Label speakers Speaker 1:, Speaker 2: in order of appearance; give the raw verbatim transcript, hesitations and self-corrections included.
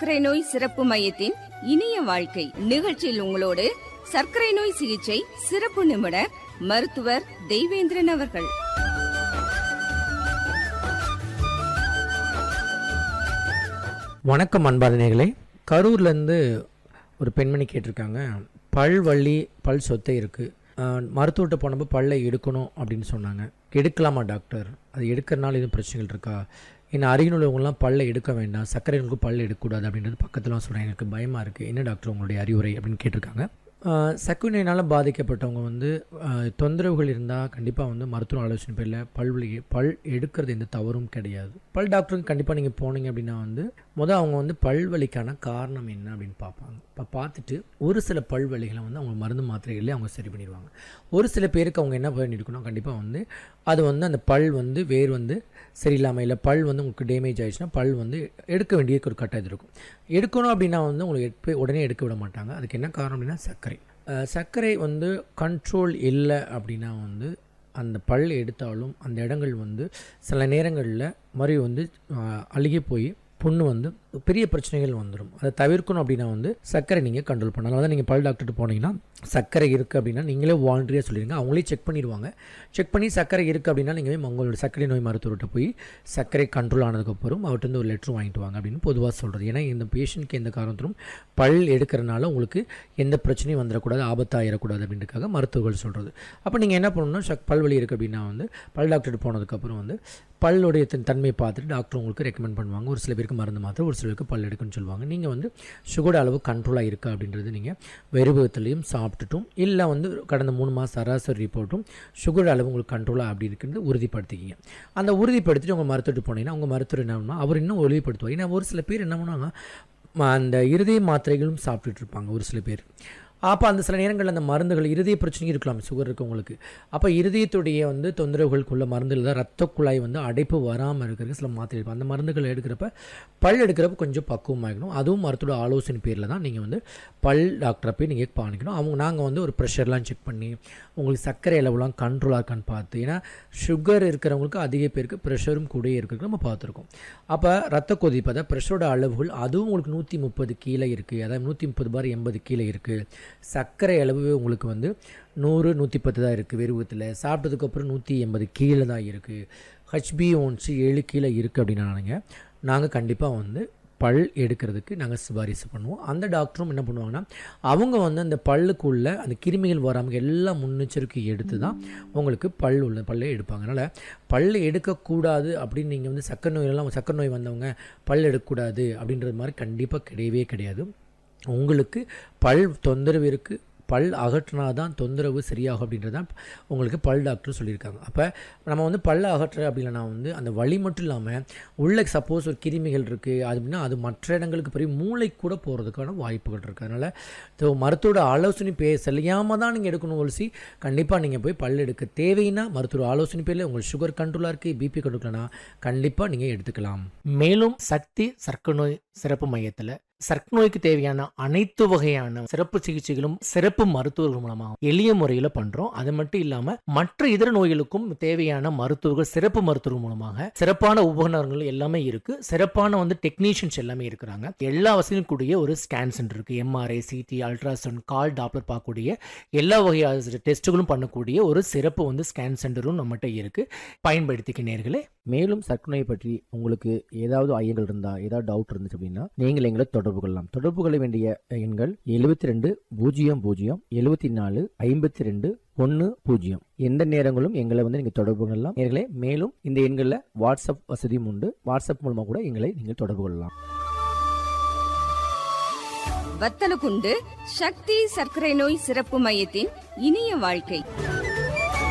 Speaker 1: சர்க்கரை நோய் சிறப்பு மையத்தின் இனிய வாழ்க்கை நிகழ்ச்சியில் உங்களோடு சர்க்கரை நோய் சிகிச்சை சிறப்பு நிபுணர் மருத்துவர் தெய்வேந்திரன் அவர்கள்.
Speaker 2: வணக்கம் அன்பாளர்களே. கரூர்லேருந்து ஒரு பெண்மணி கேட்டிருக்காங்க, பல் வலி பல் சொத்தை இருக்குது, மருத்துவர்கிட்ட போனப்போ பல்லை எடுக்கணும் அப்படின்னு சொன்னாங்க. எடுக்கலாமா டாக்டர்? அது எடுக்கிறனால எதுவும் பிரச்சனைகள் இருக்கா? என்ன அருகில் உள்ளவங்களாம் பல்லை எடுக்க வேண்டாம், சர்க்கரை நோய்க்கு பல் எடுக்கக்கூடாது அப்படின்றது பக்கத்துலாம் சொல்கிறாங்க. எனக்கு பயமாக இருக்குது, என்ன டாக்டர் உங்களுடைய அறிவுரை அப்படின்னு கேட்டிருக்காங்க. சர்க்கரை நோயினால் பாதிக்கப்பட்டவங்க வந்து தொந்தரவுகள் இருந்தால் கண்டிப்பாக வந்து மருத்துவ ஆலோசனை பேரில் பல் வலி பல் எடுக்கிறது எந்த தவறும் கிடையாது. பல் டாக்டருக்கு கண்டிப்பாக நீங்கள் போனீங்க அப்படின்னா வந்து முதல் அவங்க வந்து பல் வலிக்கான காரணம் என்ன அப்படின்னு பார்ப்பாங்க. இப்போ பார்த்துட்டு ஒரு சில பல் வலிகளை வந்து அவங்க மருந்து மாத்திரைகளே அவங்க சரி பண்ணிடுவாங்க. ஒரு சில பேருக்கு அவங்க என்ன பண்ணியிருக்கணும், கண்டிப்பாக வந்து அது வந்து அந்த பல் வந்து வேறு வந்து சரியில்லாமல் இல்லை பல் வந்து உங்களுக்கு டேமேஜ் ஆகிடுச்சுன்னா பல் வந்து எடுக்க வேண்டிய ஒரு கட்டாயம் இருக்கும். எடுக்கணும் அப்படின்னா வந்து உங்களுக்கு எடுப்ப உடனே எடுக்க விட மாட்டாங்க. அதுக்கு என்ன காரணம் அப்படின்னா சர்க்கரை சர்க்கரை வந்து கண்ட்ரோல் இல்லை அப்படின்னா வந்து அந்த பல் எடுத்தாலும் அந்த இடங்கள் வந்து சில நேரங்களில் மாதிரி வந்து அழுகி போய் புண்ணு வந்து பெரிய பிரச்சனைகள் வந்துடும். அதை தவிர்க்கணும் அப்படின்னா வந்து சர்க்கரை நீங்கள் கண்ட்ரோல் பண்ணலாம். அதான் நீங்கள் பல் டாக்டர்கிட்ட போனீங்கன்னா சர்க்கரை இருக்குது அப்படின்னா நீங்களே வாலண்டரியாக சொல்லிடுங்க, அவங்களே செக் பண்ணிடுவாங்க. செக் பண்ணி சர்க்கரை இருக்குது அப்படின்னா நீங்கள் உங்களோட சர்க்கரை நோய் மருத்துவர்கிட்ட போய் சர்க்கரை கண்ட்ரோல் ஆனதுக்கப்புறம் அவர்கிட்ட வந்து ஒரு லெட்டர் வாங்கிட்டு வாங்க அப்படின்னு பொதுவாக சொல்கிறது. ஏன்னா இந்த பேஷண்ட்க்கு எந்த காரணத்திலும் பல் எடுக்கிறனால உங்களுக்கு எந்த பிரச்சனையும் வந்துடக்கூடாது, ஆபத்தாகிடக்கூடாது அப்படின்றதுக்காக மருத்துவர்கள் சொல்கிறது. அப்போ நீங்கள் என்ன பண்ணணும்னா சக் பல் வலி இருக்குது அப்படின்னா வந்து பல் டாக்டர்கிட்ட போனதுக்கப்புறம் வந்து பல்லுடைய தன்மையை பார்த்துட்டு டாக்டர் உங்களுக்கு ரெக்கமெண்ட் பண்ணுவாங்க. ஒரு சில பேருக்கு மருந்து மாத்திரை, ஒரு சிலருக்கு பல் எடுக்குன்னு சொல்லுவாங்க. நீங்கள் வந்து சுகரோட அளவு கண்ட்ரோலாக இருக்கா அப்படின்றது நீங்கள் வெறுபகத்துலேயும் சாப்பிட்டுட்டும் இல்லை வந்து கடந்த மூணு மாதம் சராசரி ரிப்போர்ட்டும் சுகரோட அளவு உங்களுக்கு கண்ட்ரோலாக அப்படி இருக்கிறது உறுதிப்படுத்திக்கிங்க. அந்த உறுதிப்படுத்திட்டு உங்கள் மருத்துவர்கிட்ட போனீங்கன்னா உங்கள் மருத்துவர் என்ன பண்ணால் அவர் இன்னும் உறுதிப்படுத்துவார். ஏன்னா ஒரு சில பேர் என்ன பண்ணுவாங்க, அந்த இருதய மாத்திரைகளும் சாப்பிட்டுட்டு இருப்பாங்க ஒரு சில பேர். அப்போ அந்த சில நேரங்களில் அந்த மருந்துகள் இருதய பிரச்சனையும் இருக்கலாம் சுகர் இருக்கவங்களுக்கு. அப்போ இருதயத்துடைய வந்து தொந்தரவுகளுக்குள்ள மருந்துகள் தான் ரத்த குழாய் வந்து அடைப்பு வராமல் இருக்கிறதுக்கு சில மாத்திரை இருக்கும். அந்த மருந்துகள் எடுக்கிறப்ப பல் எடுக்கிறப்ப கொஞ்சம் பக்குவமாகணும். அதுவும் மருத்துவ ஆலோசனை பேரில் தான் நீங்கள் வந்து பல் டாக்டரை போய் நீங்கள் பாணிக்கணும். அவங்க நாங்கள் வந்து ஒரு ப்ரெஷர்லாம் செக் பண்ணி உங்களுக்கு சர்க்கரை அளவுலாம் கண்ட்ரோலாக இருக்கான்னு பார்த்து, ஏன்னா சுகர் இருக்கிறவங்களுக்கு அதிக பேருக்கு ப்ரெஷரும் கூட இருக்கிறதுக்கு நம்ம பார்த்துருக்கோம். அப்போ ரத்த கொதிப்பு அதாவது ப்ரெஷரோட அளவுகள் அதுவும் உங்களுக்கு நூற்றி முப்பது கீழே இருக்குது, அதாவது நூற்றி முப்பது பார் எண்பது கீழே இருக்குது. சர்க்கரை அளவு உங்களுக்கு வந்து நூறு நூற்றி பத்து தான் இருக்குது வெறுவத்தில், சாப்பிட்டதுக்கப்புறம் நூற்றி எண்பது கீழே தான் இருக்குது. ஹெச்பி ஒன்ஸ் ஏழு கீழே இருக்குது அப்படின்னா நாங்கள் கண்டிப்பாக வந்து பல் எடுக்கிறதுக்கு நாங்கள் சிபாரிசு பண்ணுவோம். அந்த டாக்டரும் என்ன பண்ணுவாங்கன்னா அவங்க வந்து அந்த பல்லுக்குள்ளே அந்த கிருமிகள் வராமல் எல்லாம் முன்னெச்சரிக்கை எடுத்து தான் உங்களுக்கு பல் உள்ள பல்லை எடுப்பாங்க. அதனால் பல் எடுக்கக்கூடாது அப்படின்னு நீங்கள் வந்து சர்க்கரை நோயெல்லாம் சர்க்கரை நோய் வந்தவங்க பல் எடுக்கக்கூடாது அப்படின்றது மாதிரி கண்டிப்பாக கிடையவே கிடையாது. உங்களுக்கு பல் தொந்தரவு இருக்குது, பல் அகற்றினா தான் தொந்தரவு சரியாகும் அப்படின்றது தான் உங்களுக்கு பல் டாக்டர் சொல்லியிருக்காங்க. அப்போ நம்ம வந்து பல் அகற்ற அப்படின்னா வந்து அந்த வலி மட்டும் இல்லாமல் உள்ள சப்போஸ் ஒரு கிருமிகள் இருக்குது அது அப்படின்னா அது மற்ற இடங்களுக்கு பெரிய மூளை கூட போகிறதுக்கான வாய்ப்புகள் இருக்குது. அதனால் மருத்துவோட ஆலோசனை பே சரியாமல் தான் நீங்கள் எடுக்கணும். ஒழிச்சு கண்டிப்பாக நீங்கள் போய் பல் எடுக்க தேவைன்னா மருத்துவ ஆலோசனை பேரில் உங்களுக்கு சுகர் கண்ட்ரோலாக இருக்குது, பிபி கண்ட்ரோல்னா கண்டிப்பாக நீங்கள் எடுத்துக்கலாம். மேலும் சக்தி சர்க்கரை நோய் சிறப்பு மையத்தில் சர்க்கரை நோய்க்கு தேவையான அனைத்து வகையான சிறப்பு சிகிச்சைகளும் சிறப்பு மருத்துவர்கள் மூலமாக எளிய முறையில் பண்றோம். அது மட்டும் இல்லாம மற்ற இதர நோய்களுக்கும் தேவையான மருத்துவர்கள் சிறப்பு மருத்துவர்கள் மூலமாக சிறப்பான உபகரணங்கள் எல்லாமே இருக்கு. சிறப்பான வந்து டெக்னீஷியன்ஸ் எல்லாமே இருக்கிறாங்க. எல்லா வசதியும் கூடிய ஒரு ஸ்கேன் சென்டர் இருக்கு. எம்ஆர்ஐ, சிடி, அல்ட்ராசவுண்ட், கால் டாப்லர் பார்க்கக்கூடிய எல்லா வகையான டெஸ்ட்டுகளும் பண்ணக்கூடிய ஒரு சிறப்பு வந்து ஸ்கேன் சென்டரும் நம்மகிட்ட இருக்கு. பயன்படுத்திக்க நேயர்களே. மேலும் சர்க்கரை நோய் பற்றி உங்களுக்கு ஏதாவது ஐயங்கள் இருந்தால் ஏதாவது டவுட் இருந்துச்சு அப்படின்னா நீங்கள் எங்களை தொடர்பு கொள்ளலாம். தொடர்பு கொள்ள வேண்டிய எண்கள் எழுபத்தி ரெண்டு பூஜ்ஜியம் பூஜ்ஜியம் எழுபத்தி நாலு ஐம்பத்தி ரெண்டு ஒன்று பூஜ்ஜியம். எந்த நேரங்களும் எங்களை வந்து நீங்கள் தொடர்பு கொள்ளலாம் நேர்களே. மேலும் இந்த எண்களில் வாட்ஸ்அப் வசதியும் உண்டு. வாட்ஸ்அப் மூலமாக கூட எங்களை நீங்கள் தொடர்பு கொள்ளலாம்.
Speaker 1: வத்தலகுண்டு சக்தி சர்க்கரை நோய் சிறப்பு மையத்தின் இனிய வாழ்க்கை.